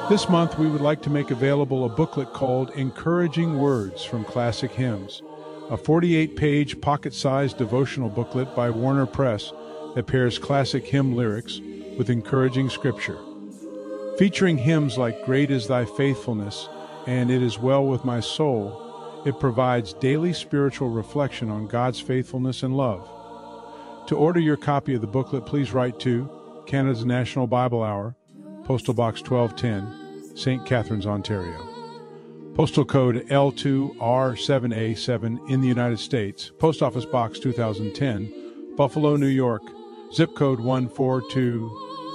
This month, we would like to make available a booklet called Encouraging Words from Classic Hymns, a 48-page pocket-sized devotional booklet by Warner Press that pairs classic hymn lyrics with encouraging scripture. Featuring hymns like Great is Thy Faithfulness and It Is Well With My Soul, it provides daily spiritual reflection on God's faithfulness and love. To order your copy of the booklet, please write to Canada's National Bible Hour, Postal Box 1210, St. Catharines, Ontario. Postal code L2R7A7 in the United States, Post Office Box 2010, Buffalo, New York, zip code 142